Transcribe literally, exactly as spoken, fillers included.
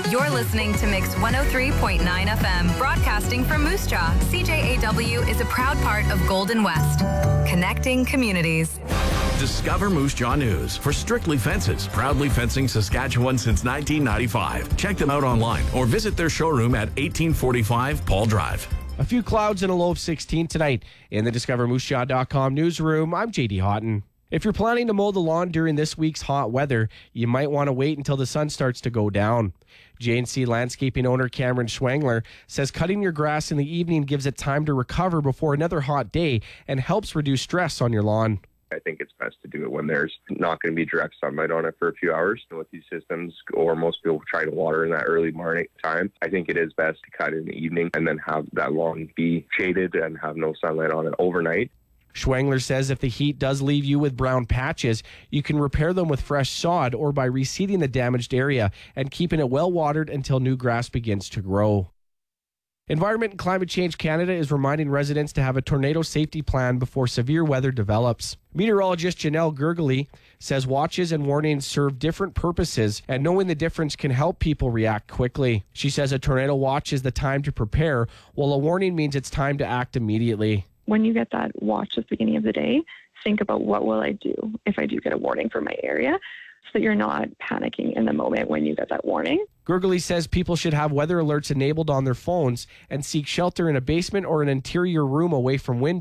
You're listening to Mix one oh three point nine F M, broadcasting from Moose Jaw. C J A W is a proud part of Golden West, connecting communities. Discover Moose Jaw News for Strictly Fences, proudly fencing Saskatchewan since nineteen ninety-five. Check them out online or visit their showroom at eighteen forty-five Paul Drive. A few clouds and a low of sixteen tonight. In the Discover Moose Jaw dot com newsroom, I'm J D Houghton. If you're planning to mow the lawn during this week's hot weather, you might want to wait until the sun starts to go down. J and C landscaping owner Cameron Schwengler says cutting your grass in the evening gives it time to recover before another hot day and helps reduce stress on your lawn. I think it's best to do it when there's not going to be direct sunlight on it for a few hours. With these systems, or most people try to water in that early morning time, I think it is best to cut in the evening and then have that lawn be shaded and have no sunlight on it overnight. Schwengler says if the heat does leave you with brown patches, you can repair them with fresh sod or by reseeding the damaged area and keeping it well watered until new grass begins to grow. Environment and Climate Change Canada is reminding residents to have a tornado safety plan before severe weather develops. Meteorologist Janelle Gergely says watches and warnings serve different purposes, and knowing the difference can help people react quickly. She says a tornado watch is the time to prepare, while a warning means it's time to act immediately. When you get that watch at the beginning of the day, think about what will I do if I do get a warning from my area, so that you're not panicking in the moment when you get that warning. Gergely says people should have weather alerts enabled on their phones and seek shelter in a basement or an interior room away from windows.